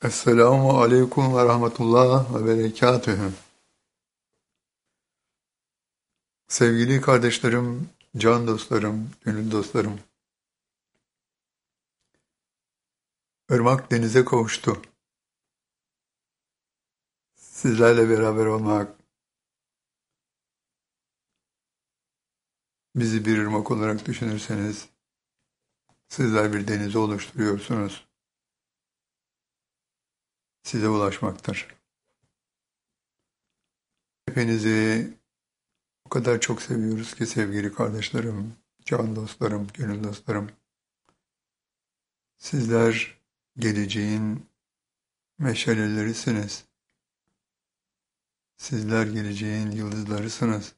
Esselamu aleyküm ve rahmetullah ve berekatühü. Sevgili kardeşlerim, can dostlarım, gönül dostlarım. Irmak denize kavuştu. Sizlerle beraber olmak, bizi bir ırmak olarak düşünürseniz, sizler bir denizi oluşturuyorsunuz. Size ulaşmaktır. Hepinizi o kadar çok seviyoruz ki sevgili kardeşlerim, can dostlarım, gönül dostlarım. Sizler geleceğin meşalelerisiniz. Sizler geleceğin yıldızlarısınız.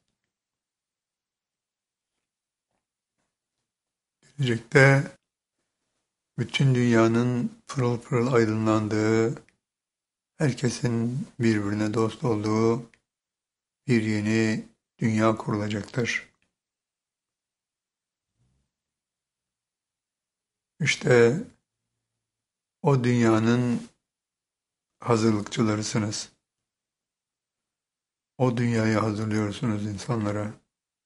Gelecekte bütün dünyanın pırıl pırıl aydınlandığı, herkesin birbirine dost olduğu bir yeni dünya kurulacaktır. İşte o dünyanın hazırlıkçılarısınız. O dünyayı hazırlıyorsunuz insanlara.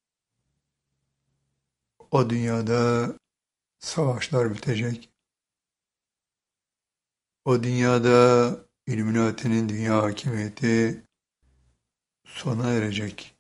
O dünyada savaşlar bitecek. O dünyada İlluminati'nin dünya hakimiyeti sona erecek.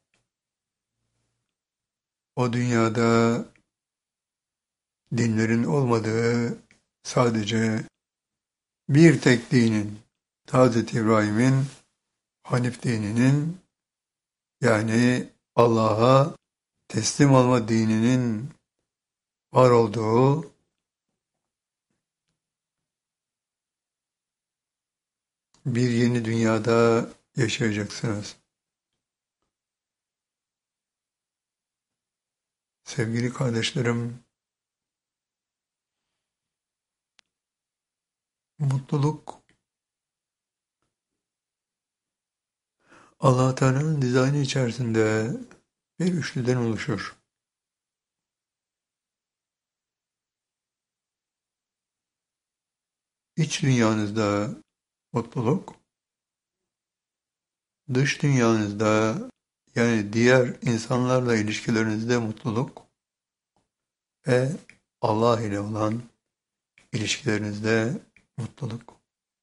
O dünyada dinlerin olmadığı, sadece bir tek dinin, Hazreti İbrahim'in Hanif dininin, yani Allah'a teslim olma dininin var olduğu bir yeni dünyada yaşayacaksınız. Sevgili kardeşlerim, mutluluk Allah Teala'nın dizaynı içerisinde bir üçlüden oluşur. İç dünyanızda mutluluk, dış dünyanızda, yani diğer insanlarla ilişkilerinizde mutluluk ve Allah ile olan ilişkilerinizde mutluluk.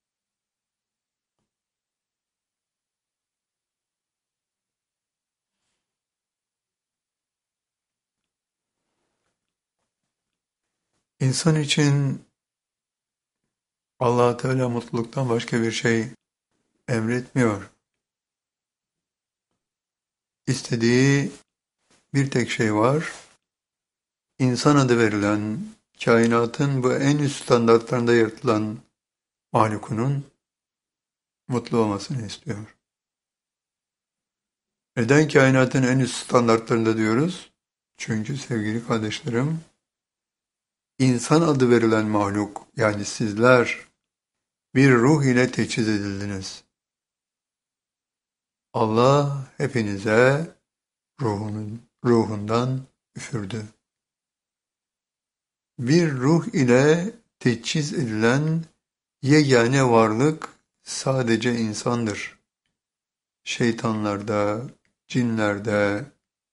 İnsan için Allah Teala mutluluktan başka bir şey emretmiyor. İstediği bir tek şey var. İnsan adı verilen, kainatın bu en üst standartlarında yaratılan mahlukunun mutlu olmasını istiyor. Neden kainatın en üst standartlarında diyoruz? Çünkü sevgili kardeşlerim, insan adı verilen mahluk, yani sizler bir ruh ile teçhiz edildiniz. Allah hepinize ruhundan üfürdü. Bir ruh ile teçhiz edilen yegane varlık sadece insandır. Şeytanlarda, cinlerde,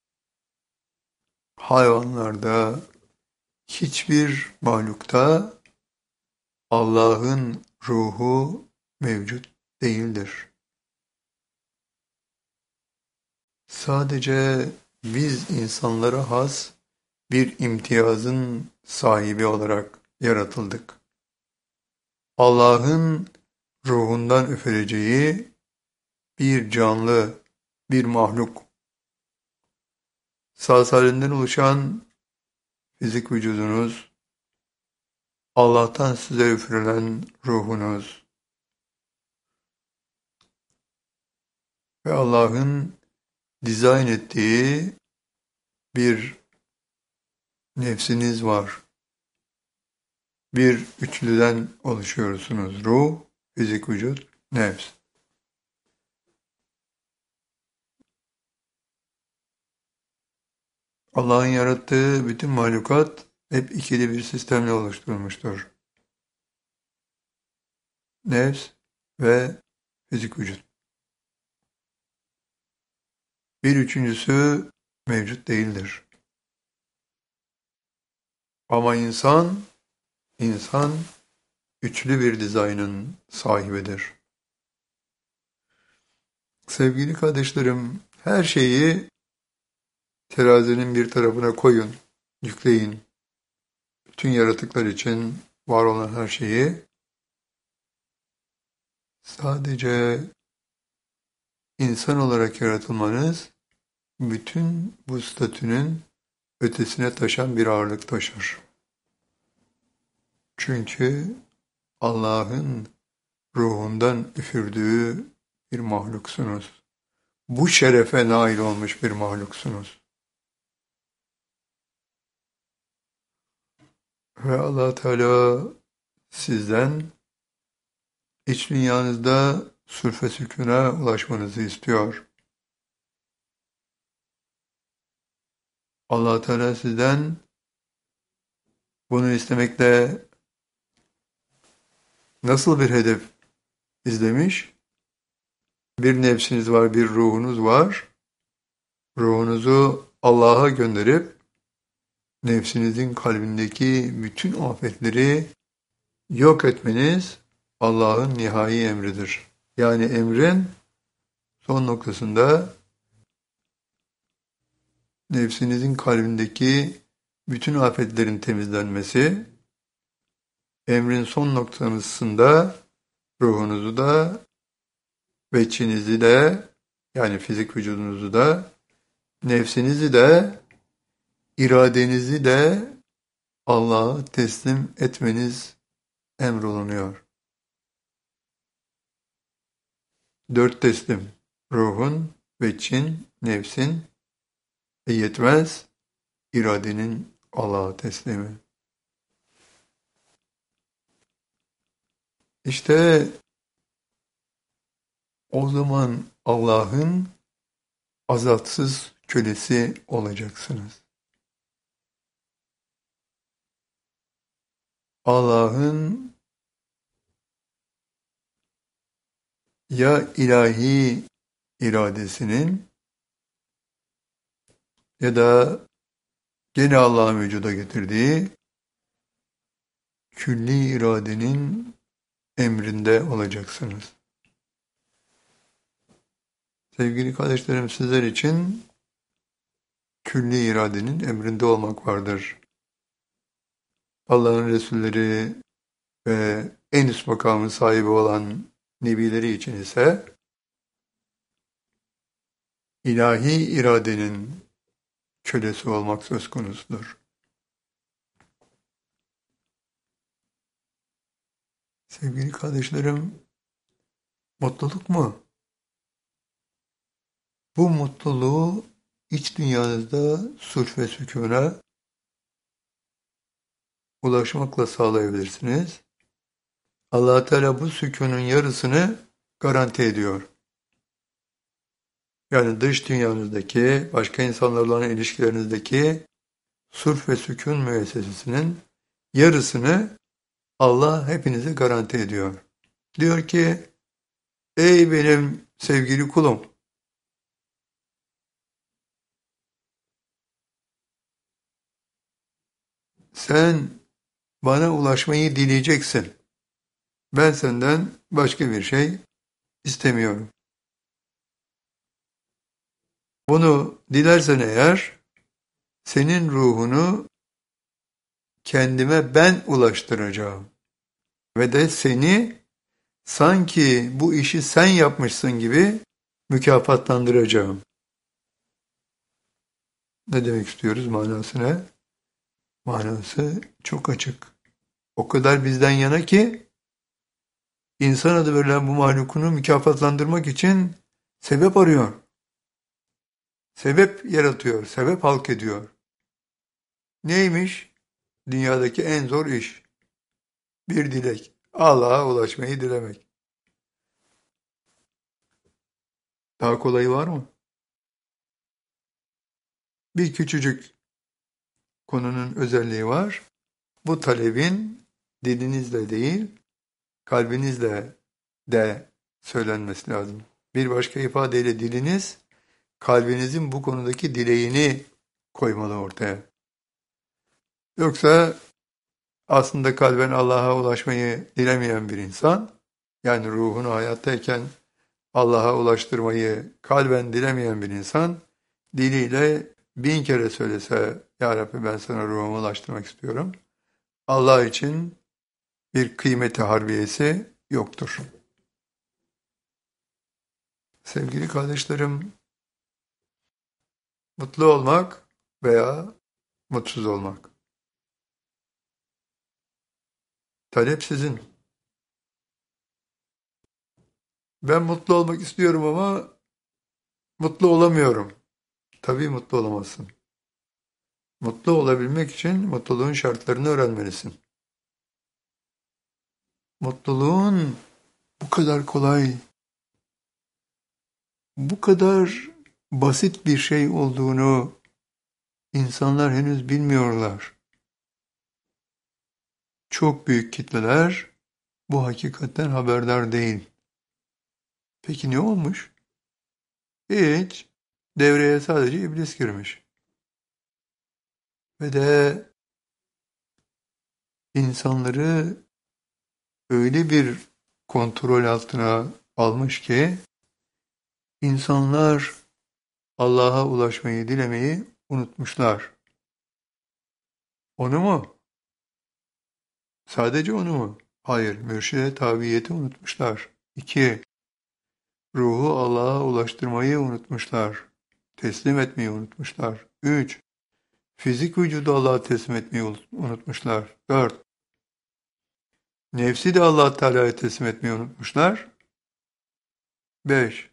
hayvanlarda, hiçbir mahlukta Allah'ın ruhu mevcut değildir. Sadece biz insanlara has bir imtiyazın sahibi olarak yaratıldık. Allah'ın ruhundan üfüreceği bir canlı, bir mahluk, sağ salimden oluşan fizik vücudunuz, Allah'tan size üfürülen ruhunuz ve Allah'ın dizayn ettiği bir nefsiniz var. Bir üçlüden oluşuyorsunuz. Ruh, fizik vücut, nefs. Allah'ın yarattığı bütün mahlukat hep ikili bir sistemle oluşturulmuştur. nefs ve fizik vücut. Bir üçüncüsü mevcut değildir. Ama insan üçlü bir dizaynın sahibidir. Sevgili kardeşlerim, her şeyi terazinin bir tarafına koyun, yükleyin. Bütün yaratıklar için var olan her şeyi sadece insan olarak yaratılmanız bütün bu statünün ötesine taşan bir ağırlık taşır. Çünkü Allah'ın ruhundan üfürdüğü bir mahluksunuz. Bu şerefe nail olmuş bir mahluksunuz. Ve Allah Teala sizden iç dünyanızda sülf ve sükûna ulaşmanızı istiyor. Allah Teala sizden bunu istemekle nasıl bir hedef izlemiş? Bir nefsiniz var, bir ruhunuz var. Ruhunuzu Allah'a gönderip nefsinizin kalbindeki bütün afetleri yok etmeniz Allah'ın nihai emridir. Yani emrin son noktasında nefsinizin kalbindeki bütün afetlerin temizlenmesi, emrin son noktasında ruhunuzu da ve içinizi de yani fizik vücudunuzu da nefsinizi de iradenizi de Allah'a teslim etmeniz emrolunuyor. 4 teslim. Ruhun, veçin, nefsin ve yetmez iradenin Allah'a teslimi. İşte o zaman Allah'ın azatsız kölesi olacaksınız. Allah'ın ya ilahi iradesinin ya da gene Allah'ın vücuda getirdiği külli iradenin emrinde olacaksınız. Sevgili kardeşlerim, sizler için külli iradenin emrinde olmak vardır. Allah'ın Resulleri ve en üst makamın sahibi olan Nebileri için ise ilahi iradenin kölesi olmak söz konusudur. Sevgili kardeşlerim, mutluluk mu? Bu mutluluğu iç dünyanızda sulh ve sükûna ulaşmakla sağlayabilirsiniz. Allah Teala bu sükûnun yarısını garanti ediyor. Yani dış dünyanızdaki, başka insanlarla olan ilişkilerinizdeki sulh ve sükûn müessesesinin yarısını Allah hepinize garanti ediyor. Diyor ki, ey benim sevgili kulum, sen bana ulaşmayı dileyeceksin. Ben senden başka bir şey istemiyorum. Bunu dilersen eğer, senin ruhunu kendime ben ulaştıracağım. Ve de seni sanki bu işi sen yapmışsın gibi mükafatlandıracağım. Ne demek istiyoruz manasına? Manası çok açık. O kadar bizden yana ki insan adı verilen bu mahlukunu mükafatlandırmak için sebep arıyor. Sebep yaratıyor, sebep halk ediyor. Neymiş? Dünyadaki en zor iş. Bir dilek. Allah'a ulaşmayı dilemek. Daha kolayı var mı? Bir küçücük konunun özelliği var. Bu talebin dilinizle değil, kalbinizle de söylenmesi lazım. Bir başka ifadeyle diliniz, kalbinizin bu konudaki dileğini koymalı ortaya. Yoksa aslında kalben Allah'a ulaşmayı dilemeyen bir insan, yani ruhunu hayattayken Allah'a ulaştırmayı kalben dilemeyen bir insan, diliyle 1000 kere söylese, Ya Rabbi ben sana ruhumu ulaştırmak istiyorum, Allah için bir kıymeti harbiyesi yoktur. Sevgili kardeşlerim, mutlu olmak veya mutsuz olmak. Talep sizin. Ben mutlu olmak istiyorum ama mutlu olamıyorum. Tabii mutlu olamazsın. Mutlu olabilmek için mutluluğun şartlarını öğrenmelisin. Mutluluğun bu kadar kolay, bu kadar basit bir şey olduğunu insanlar henüz bilmiyorlar. Çok büyük kitleler bu hakikatten haberdar değil. Peki ne olmuş? Hiç. Devreye sadece iblis girmiş. Ve de insanları öyle bir kontrol altına almış ki insanlar Allah'a ulaşmayı dilemeyi unutmuşlar. Onu mu? Sadece onu mu? Hayır, mürşide tabiyeti unutmuşlar. 2. Ruhu Allah'a ulaştırmayı unutmuşlar. Teslim etmeyi unutmuşlar. 3. Fizik vücudu Allah'a teslim etmeyi unutmuşlar. 4. Nefsi de Allah Teala'ya teslim etmeyi unutmuşlar. 5.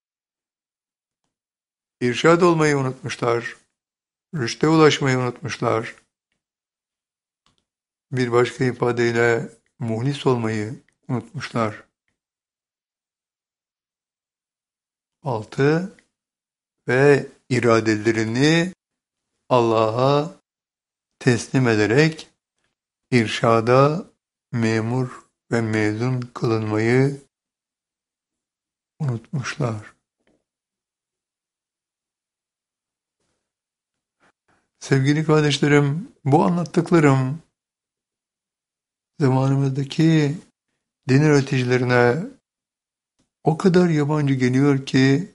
İrşad olmayı unutmuşlar. Rüşte ulaşmayı unutmuşlar. Bir başka ifadeyle muhlis olmayı unutmuşlar. 6. Ve iradelerini Allah'a teslim ederek irşada memur ve mezun kılınmayı unutmuşlar. Sevgili kardeşlerim, bu anlattıklarım zamanımızdaki din öğreticilerine o kadar yabancı geliyor ki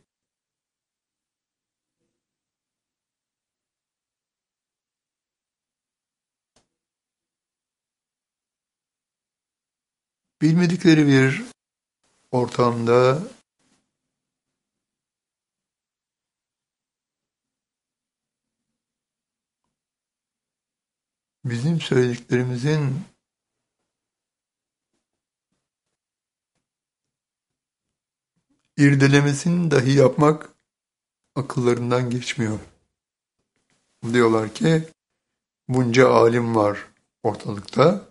bilmedikleri bir ortamda bizim söylediklerimizin irdelemesini dahi yapmak akıllarından geçmiyor. Diyorlar ki bunca alim var ortalıkta,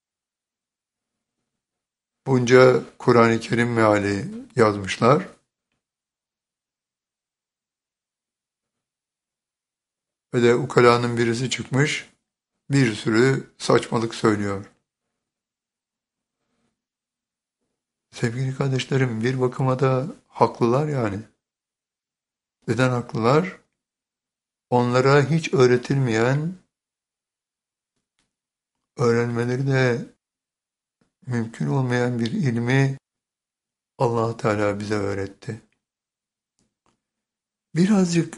bunca Kur'an-ı Kerim meali yazmışlar ve de ukalanın birisi çıkmış bir sürü saçmalık söylüyor. Sevgili kardeşlerim, bir bakıma da haklılar yani. Neden haklılar? Onlara hiç öğretilmeyen, öğrenmeleri de mümkün olmayan bir ilmi Allah Teala bize öğretti. Birazcık